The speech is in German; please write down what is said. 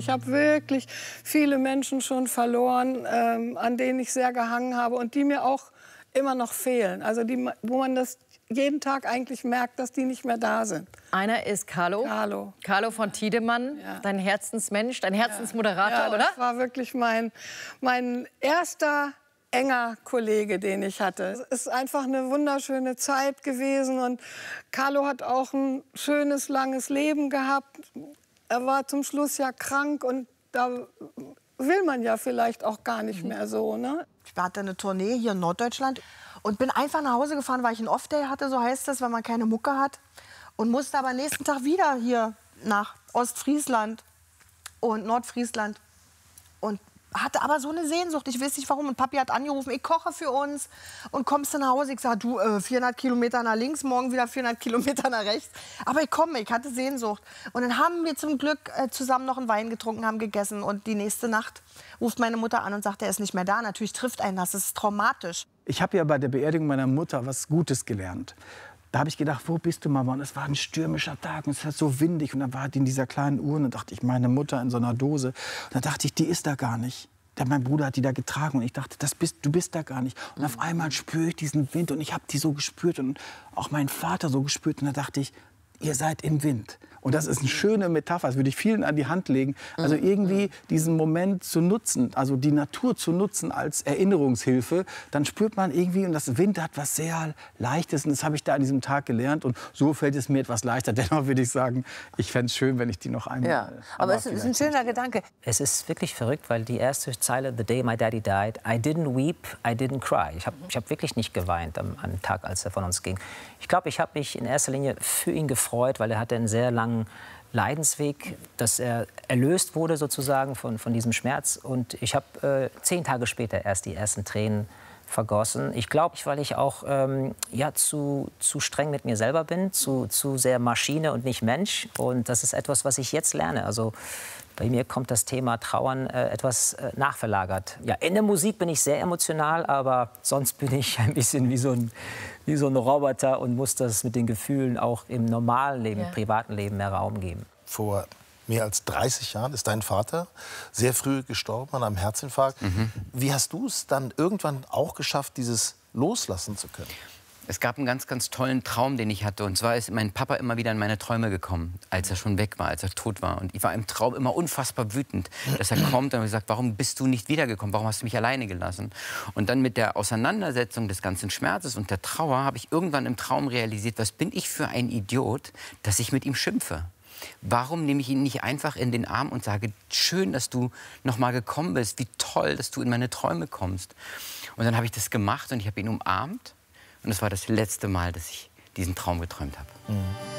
Ich habe wirklich viele Menschen schon verloren, an denen ich sehr gehangen habe und die mir auch immer noch fehlen. Also die, wo man das jeden Tag eigentlich merkt, dass die nicht mehr da sind. Einer ist Carlo. Carlo von Tiedemann, dein Herzensmensch, dein Herzensmoderator, oder? Das war wirklich mein erster enger Kollege, den ich hatte. Es ist einfach eine wunderschöne Zeit gewesen und Carlo hat auch ein schönes, langes Leben gehabt. Er war zum Schluss ja krank und da will man ja vielleicht auch gar nicht mehr so, ne? Ich hatte eine Tournee hier in Norddeutschland und bin einfach nach Hause gefahren, weil ich einen Off-Day hatte, so heißt das, weil man keine Mucke hat. Und musste aber nächsten Tag wieder hier nach Ostfriesland und Nordfriesland. Und hatte aber so eine Sehnsucht, ich weiß nicht warum. Und Papi hat angerufen, ich koche für uns. Und kommst du nach Hause? Ich sage, du, 400 Kilometer nach links, morgen wieder 400 Kilometer nach rechts. Aber ich komme, ich hatte Sehnsucht. Und dann haben wir zum Glück zusammen noch einen Wein getrunken, haben gegessen. Und die nächste Nacht ruft meine Mutter an und sagt, er ist nicht mehr da. Natürlich trifft einen das, das ist traumatisch. Ich habe ja bei der Beerdigung meiner Mutter was Gutes gelernt. Da habe ich gedacht, wo bist du, Mama? Und es war ein stürmischer Tag und es war so windig. Und dann war die in dieser kleinen Urne, dachte ich, meine Mutter in so einer Dose. Und dann dachte ich, die ist da gar nicht. Mein Bruder hat die da getragen und ich dachte, du bist da gar nicht. Und auf einmal spüre ich diesen Wind und ich habe die so gespürt und auch meinen Vater so gespürt. Und da dachte ich, ihr seid im Wind. Und das ist eine schöne Metapher, das würde ich vielen an die Hand legen. Also irgendwie diesen Moment zu nutzen, also die Natur zu nutzen als Erinnerungshilfe, dann spürt man irgendwie, und das Wind hat was sehr Leichtes, und das habe ich da an diesem Tag gelernt. Und so fällt es mir etwas leichter. Dennoch würde ich sagen, ich fände es schön, wenn ich die noch einmal... Ja, aber es ist ein schöner Gedanke. Es ist wirklich verrückt, weil die erste Zeile, The day my daddy died, I didn't weep, I didn't cry. Ich hab wirklich nicht geweint am Tag, als er von uns ging. Ich glaube, ich habe mich in erster Linie für ihn gefreut, weil er hatte einen sehr langen Leidensweg, dass er erlöst wurde sozusagen von diesem Schmerz. Und ich habe 10 Tage später erst die ersten Tränen vergossen. Ich glaube, weil ich auch zu streng mit mir selber bin, zu sehr Maschine und nicht Mensch. Und das ist etwas, was ich jetzt lerne. Also bei mir kommt das Thema Trauern etwas nachverlagert. Ja, in der Musik bin ich sehr emotional, aber sonst bin ich ein bisschen wie so ein Roboter und muss das mit den Gefühlen auch im normalen Leben, privaten Leben mehr Raum geben. Vor mehr als 30 Jahren ist dein Vater sehr früh gestorben an einem Herzinfarkt. Wie hast du es dann irgendwann auch geschafft, dieses loslassen zu können? Es gab einen ganz, ganz tollen Traum, den ich hatte. Und zwar ist mein Papa immer wieder in meine Träume gekommen, als er schon weg war, als er tot war. Und ich war im Traum immer unfassbar wütend, dass er kommt und habe gesagt, warum bist du nicht wiedergekommen? Warum hast du mich alleine gelassen? Und dann mit der Auseinandersetzung des ganzen Schmerzes und der Trauer habe ich irgendwann im Traum realisiert, was bin ich für ein Idiot, dass ich mit ihm schimpfe? Warum nehme ich ihn nicht einfach in den Arm und sage, schön, dass du noch mal gekommen bist, wie toll, dass du in meine Träume kommst? Und dann habe ich das gemacht und ich habe ihn umarmt. Und es war das letzte Mal, dass ich diesen Traum geträumt habe.